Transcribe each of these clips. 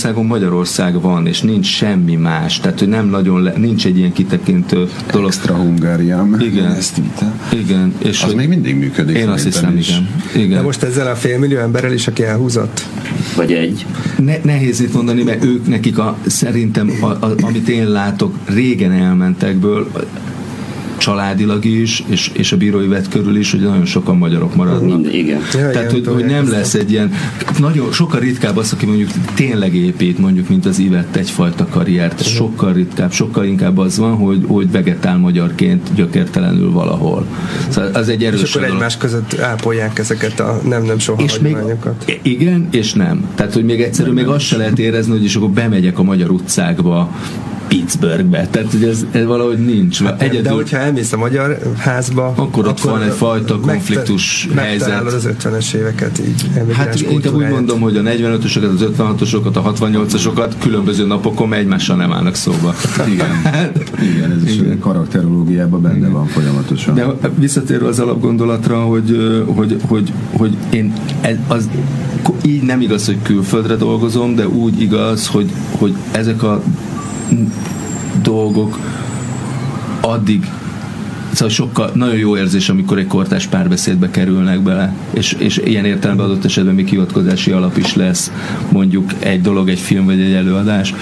Magyarország van, és nincs semmi más, tehát hogy nem nagyon nincs egy ilyen kitekintő dolog. Extra Hungarian. Igen. Igen. És az még mindig működik. Én azt hiszem, igen. De most ezzel a 500 000 emberrel is, aki elhúzott? Vagy egy. Nehéz itt mondani, mert ők nekik szerintem, amit én látok, régen elmentekből, családilag is, és a bírói vet körül is, hogy nagyon sokan magyarok maradnak. Igen. Tehát, hogy nem lesz egy ilyen, nagyon, sokkal ritkább az, aki mondjuk tényleg épít, mondjuk, mint az Ivett egyfajta karriert. Sokkal ritkább, sokkal inkább az van, hogy vegetál magyarként gyökértelenül valahol. Szóval az egy erős. És akkor egymás között ápolják ezeket a nem soha hagyományokat. Igen, és nem. Tehát, hogy még egyszerűen még azt se lehet érezni, hogy és akkor bemegyek a magyar utcákba, Pittsburghbe. Tehát, hogy ez valahogy nincs. De hogyha elmész a magyar házba, akkor ott van egyfajta konfliktus helyzet. Megtalálod az 50-es éveket így. Hát inkább úgy mondom, hogy a 45-ösokat, az 56-osokat, a 68-asokat különböző napokon egymással nem állnak szóba. Igen, ez is karakterológiában benne van folyamatosan. De visszatérve az alapgondolatra, hogy én az így nem igaz, hogy külföldre dolgozom, de úgy igaz, hogy ezek a dolgok addig, szóval sokkal, nagyon jó érzés, amikor egy kortárs párbeszédbe kerülnek bele, és ilyen értelemben adott esetben még hivatkozási alap is lesz, mondjuk egy dolog, egy film vagy egy előadás,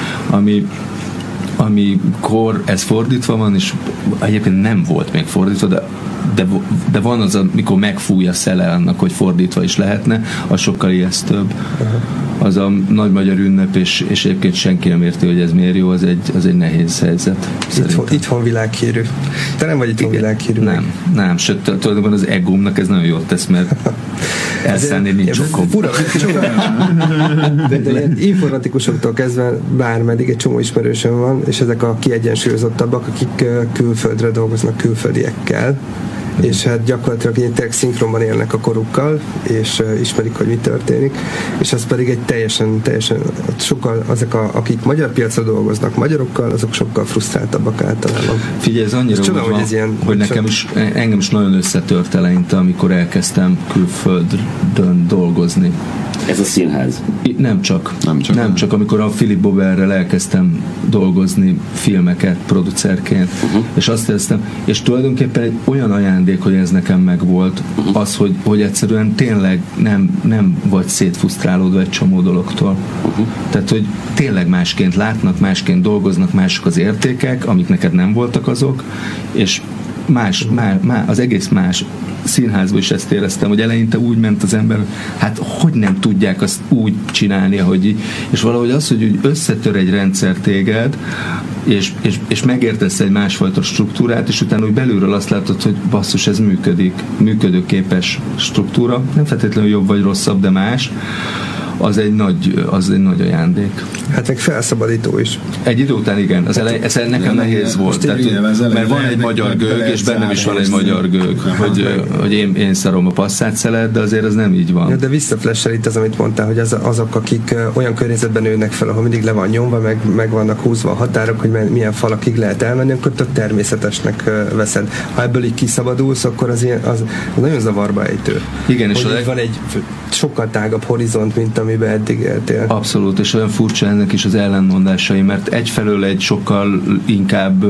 amikor ez fordítva van, és egyébként nem volt még fordítva, de van az, amikor megfúj a szele annak, hogy fordítva is lehetne, az sokkal ijesztőbb. Az a nagy magyar ünnep, és egyébként senki nem érti, hogy ez miért jó, az egy nehéz helyzet. Itthon világhírű. Te nem vagy itthon világhírű? Nem, sőt, tulajdonképpen az egómnak ez nagyon jót tesz, mert elszállni nincs okom. De ilyen informatikusoktól kezdve bármeddig egy csomó ismerősöm van, és ezek a kiegyensúlyozottabbak, akik külföldre dolgoznak külföldiekkel, és hát gyakorlatilag tényleg szinkronban élnek a korukkal, és ismerik, hogy mi történik, és az pedig egy teljesen sokkal, akik magyar piacra dolgoznak magyarokkal, azok sokkal frusztráltabbak általában. Figyelj, ez annyira tudom, van, hogy engem is nagyon összetört eleinte, amikor elkezdtem külföldön dolgozni. Ez a színház? Nem csak. Amikor a Philip Boberrel elkezdtem dolgozni filmeket producerként, és azt éreztem, és tulajdonképpen egy olyan ajándék, hogy ez nekem megvolt, az, hogy egyszerűen tényleg nem vagy szétfusztrálódva egy csomó dologtól. Tehát, hogy tényleg másként látnak, másként dolgoznak, mások az értékek, amik neked nem voltak azok, és az egész más. Színházban is ezt éreztem, hogy eleinte úgy ment az ember, hát hogy nem tudják azt úgy csinálni, ahogy így. És valahogy az, hogy úgy összetör egy rendszer téged, és megértesz egy másfajta struktúrát, és utána úgy belülről azt látod, hogy basszus, ez működőképes struktúra, nem feltétlenül jobb vagy rosszabb, de más, az egy nagy ajándék. Hát meg felszabadító is. Egy idő után igen, ez nekem nehéz volt. Tehát, mert van egy magyar gőg, és bennem is van egy magyar gőg, hogy én szarom a passzát szelet, de azért ez nem így van. Ja, de visszaflessel itt az, amit mondtál, hogy azok, akik olyan környezetben nőnek fel, ahol mindig le van nyomva, meg vannak húzva a határok, hogy milyen falakig lehet elmenni, akkor tök természetesnek veszed. Ha ebből így kiszabadulsz, akkor az nagyon zavarba ejtő. Igen, és van egy sokkal tágabb horizont, mint amiben eddig éltél. Abszolút, és olyan furcsa ennek is az ellenmondásai, mert egyfelől egy sokkal inkább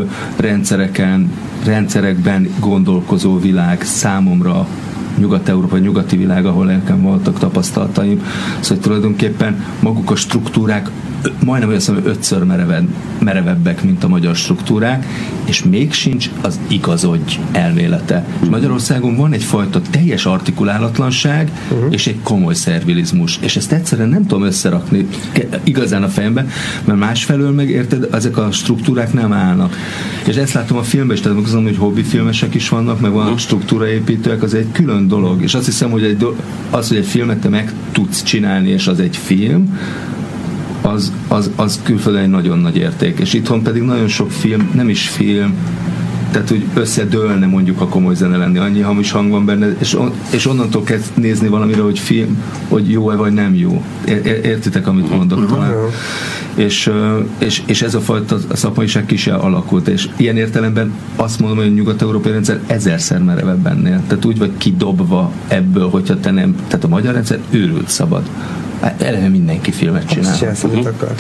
rendszerekben gondolkozó világ számomra Nyugat-Európa, nyugati világ, ahol nekem voltak tapasztalataim. Szóval tulajdonképpen maguk a struktúrák majdnem azt mondom, 5-ször merevebbek, mint a magyar struktúrák, és még sincs az igazodj elmélete. Magyarországon van egyfajta teljes artikulálatlanság, és egy komoly szervilizmus, és ezt egyszerűen nem tudom összerakni igazán a fejembe, mert másfelől meg érted, ezek a struktúrák nem állnak. És ezt látom a filmben is, tehát azt mondom, hogy hobbifilmesek is vannak, meg vannak struktúraépítőek, az egy külön dolog, és azt hiszem, hogy hogy egy filmet te meg tudsz csinálni, és az egy film, az külföldön egy nagyon nagy érték, és itthon pedig nagyon sok film, nem is film, tehát úgy összedőlne mondjuk, ha komoly zene lenni, annyi hamis hang van benne, és onnantól kezd nézni valamire, hogy film, hogy jó-e vagy nem jó. Értitek, amit mondok talán? És ez a fajta szakmaiság ki se alakult, és ilyen értelemben azt mondom, hogy a nyugat-európai rendszer 1000-szer merevebb ennél. Tehát úgy vagy kidobva ebből, hogyha te nem, tehát a magyar rendszer őrült szabad. Eleve mindenki filmet csinál.